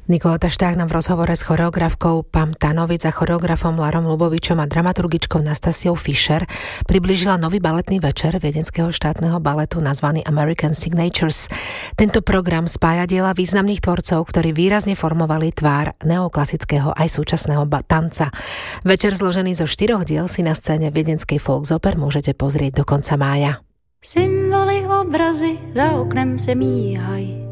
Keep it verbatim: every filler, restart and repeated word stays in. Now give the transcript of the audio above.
Nikola Tašták nám v rozhovore s choreografkou Pam Tanovic a choreografom Larom Lubovičom a dramaturgičkou Nastasiou Fischer priblížila nový baletný večer Viedenského štátneho baletu nazvaný American Signatures. Tento program spája diela významných tvorcov, ktorí výrazne formovali tvár neoklasického aj súčasného tanca. Večer zložený zo štyroch diel si na scéne Viedenskej Volksoper môžete pozrieť do konca mája. Symboly, obrazy za oknem se míhají.